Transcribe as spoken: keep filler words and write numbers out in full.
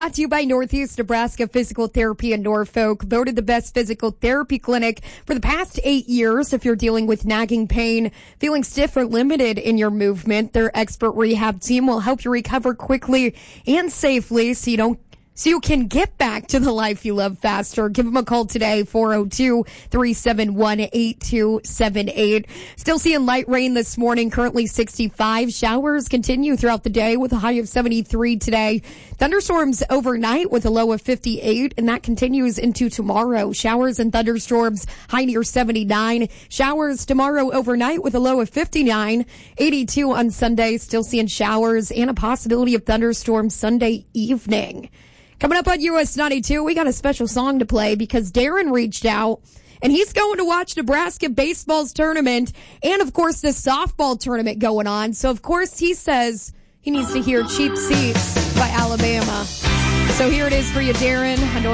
Brought to you by Northeast Nebraska Physical Therapy in Norfolk, voted the best physical therapy clinic for the past eight years. If you're dealing with nagging pain, feeling stiff or limited in your movement, their expert rehab team will help you recover quickly and safely so you don't So you can get back to the life you love faster. Give them a call today, four oh two, three seven one, eight two seven eight. Still seeing light rain this morning, currently sixty-five. Showers continue throughout the day with a high of seventy-three today. Thunderstorms overnight with a low of fifty-eight, and that continues into tomorrow. Showers and thunderstorms, high near seventy-nine. Showers tomorrow overnight with a low of fifty-nine. eighty-two on Sunday, still seeing showers and a possibility of thunderstorms Sunday evening. Coming up on U S ninety-two, we got a special song to play because Darren reached out, and he's going to watch Nebraska baseball's tournament and, of course, the softball tournament going on. So, of course, he says he needs to hear Cheap Seats by Alabama. So here it is for you, Darren.